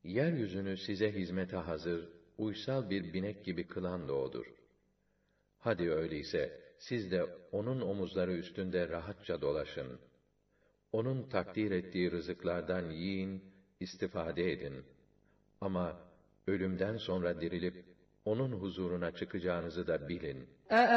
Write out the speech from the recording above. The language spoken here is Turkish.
yeryüzünü size hizmete hazır, uysal bir binek gibi kılan da O'dur. Hadi öyleyse, siz de onun omuzları üstünde rahatça dolaşın. Onun takdir ettiği rızıklardan yiyin, istifade edin. Ama ölümden sonra dirilip, onun huzuruna çıkacağınızı da bilin.